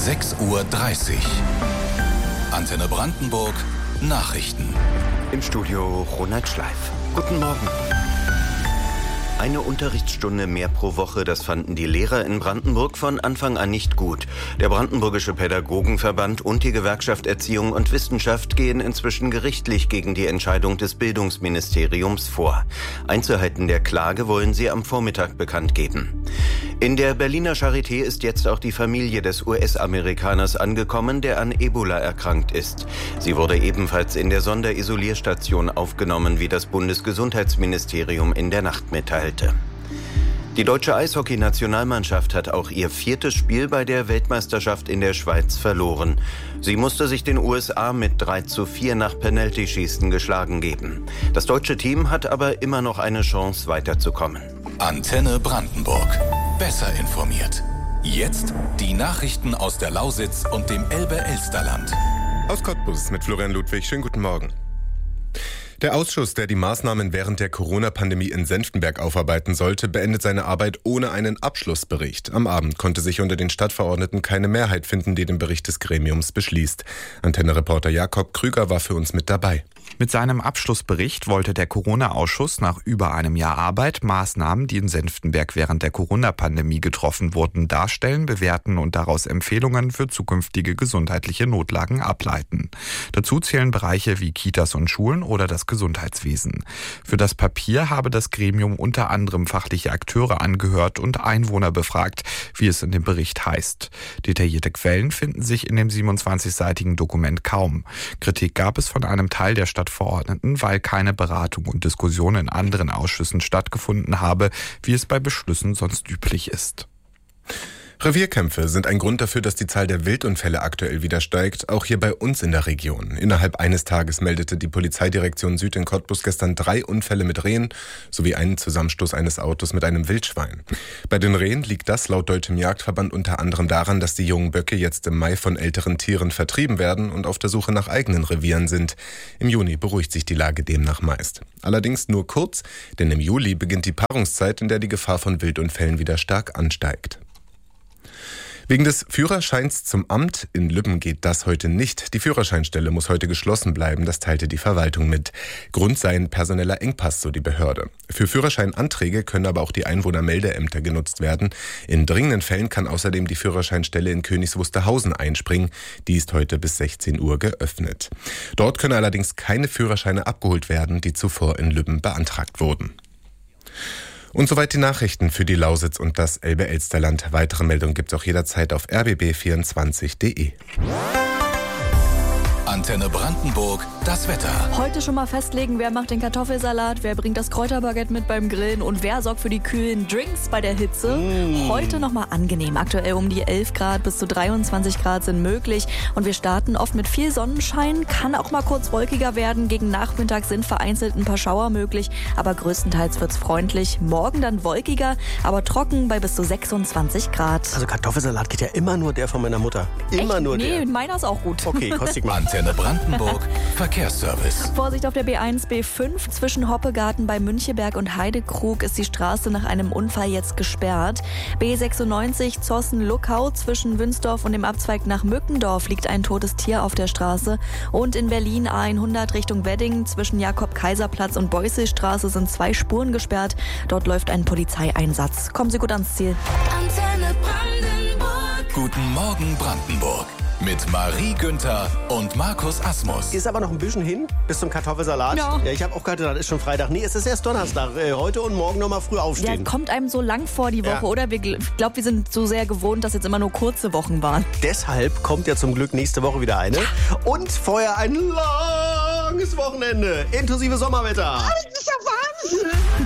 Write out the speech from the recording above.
6:30 Uhr. Antenne Brandenburg, Nachrichten. Im Studio Ronald Schleif. Guten Morgen. Eine Unterrichtsstunde mehr pro Woche, das fanden die Lehrer in Brandenburg von Anfang an nicht gut. Der Brandenburgische Pädagogenverband und die Gewerkschaft Erziehung und Wissenschaft gehen inzwischen gerichtlich gegen die Entscheidung des Bildungsministeriums vor. Einzelheiten der Klage wollen sie am Vormittag bekannt geben. In der Berliner Charité ist jetzt auch die Familie des US-Amerikaners angekommen, der an Ebola erkrankt ist. Sie wurde ebenfalls in der Sonderisolierstation aufgenommen, wie das Bundesgesundheitsministerium in der Nacht mitteilte. Die deutsche Eishockey-Nationalmannschaft hat auch ihr 4. Spiel bei der Weltmeisterschaft in der Schweiz verloren. Sie musste sich den USA mit 3:4 nach Penaltyschießen geschlagen geben. Das deutsche Team hat aber immer noch eine Chance, weiterzukommen. Antenne Brandenburg. Besser informiert. Jetzt die Nachrichten aus der Lausitz und dem Elbe-Elsterland. Aus Cottbus mit Florian Ludwig. Schönen guten Morgen. Der Ausschuss, der die Maßnahmen während der Corona-Pandemie in Senftenberg aufarbeiten sollte, beendet seine Arbeit ohne einen Abschlussbericht. Am Abend konnte sich unter den Stadtverordneten keine Mehrheit finden, die den Bericht des Gremiums beschließt. Antenne-Reporter Jakob Krüger war für uns mit dabei. Mit seinem Abschlussbericht wollte der Corona-Ausschuss nach über einem Jahr Arbeit Maßnahmen, die in Senftenberg während der Corona-Pandemie getroffen wurden, darstellen, bewerten und daraus Empfehlungen für zukünftige gesundheitliche Notlagen ableiten. Dazu zählen Bereiche wie Kitas und Schulen oder das Gesundheitswesen. Für das Papier habe das Gremium unter anderem fachliche Akteure angehört und Einwohner befragt, wie es in dem Bericht heißt. Detaillierte Quellen finden sich in dem 27-seitigen Dokument kaum. Kritik gab es von einem Teil der Stadtverordneten, weil keine Beratung und Diskussion in anderen Ausschüssen stattgefunden habe, wie es bei Beschlüssen sonst üblich ist. Revierkämpfe sind ein Grund dafür, dass die Zahl der Wildunfälle aktuell wieder steigt, auch hier bei uns in der Region. Innerhalb eines Tages meldete die Polizeidirektion Süd in Cottbus gestern 3 Unfälle mit Rehen sowie einen Zusammenstoß eines Autos mit einem Wildschwein. Bei den Rehen liegt das laut Deutschem Jagdverband unter anderem daran, dass die jungen Böcke jetzt im Mai von älteren Tieren vertrieben werden und auf der Suche nach eigenen Revieren sind. Im Juni beruhigt sich die Lage demnach meist. Allerdings nur kurz, denn im Juli beginnt die Paarungszeit, in der die Gefahr von Wildunfällen wieder stark ansteigt. Wegen des Führerscheins zum Amt in Lübben geht das heute nicht. Die Führerscheinstelle muss heute geschlossen bleiben, das teilte die Verwaltung mit. Grund sei ein personeller Engpass, so die Behörde. Für Führerscheinanträge können aber auch die Einwohnermeldeämter genutzt werden. In dringenden Fällen kann außerdem die Führerscheinstelle in Königs Wusterhausen einspringen. Die ist heute bis 16 Uhr geöffnet. Dort können allerdings keine Führerscheine abgeholt werden, die zuvor in Lübben beantragt wurden. Und soweit die Nachrichten für die Lausitz und das Elbe-Elsterland. Weitere Meldungen gibt es auch jederzeit auf rbb24.de. Antenne Brandenburg, das Wetter. Heute schon mal festlegen, wer macht den Kartoffelsalat, wer bringt das Kräuterbaguette mit beim Grillen und wer sorgt für die kühlen Drinks bei der Hitze. Heute nochmal angenehm. Aktuell um die 11 Grad bis zu 23 Grad sind möglich. Und wir starten oft mit viel Sonnenschein. Kann auch mal kurz wolkiger werden. Gegen Nachmittag sind vereinzelt ein paar Schauer möglich. Aber größtenteils wird's freundlich. Morgen dann wolkiger, aber trocken bei bis zu 26 Grad. Also Kartoffelsalat geht ja immer nur der von meiner Mutter. Immer Echt? nur der. Nee, meiner ist auch gut. Okay, kostet mal. Antenne Brandenburg, Verkehrsservice. Vorsicht auf der B1, B5 zwischen Hoppegarten bei Müncheberg und Heidekrug ist die Straße nach einem Unfall jetzt gesperrt. B96 Zossen-Luckau zwischen Wünsdorf und dem Abzweig nach Mückendorf liegt ein totes Tier auf der Straße. Und in Berlin A100 Richtung Wedding zwischen Jakob-Kaiser-Platz und Beuselstraße sind 2 Spuren gesperrt. Dort läuft ein Polizeieinsatz. Kommen Sie gut ans Ziel. Antenne Brandenburg. Guten Morgen Brandenburg. Mit Marie Günther und Markus Asmus. Ist aber noch ein bisschen hin bis zum Kartoffelsalat. Ja. Ich habe auch gerade gedacht, ist schon Freitag. Nee, es ist erst Donnerstag. Heute und morgen noch mal früh Ja, aufstehen. kommt einem so lang vor die Woche, Ja. oder? Ich glaube, wir sind so sehr gewohnt, dass jetzt immer nur kurze Wochen waren. Deshalb kommt ja zum Glück nächste Woche wieder eine. Und vorher ein langes Wochenende. Inklusive Sommerwetter. Das ist ja Wahnsinn.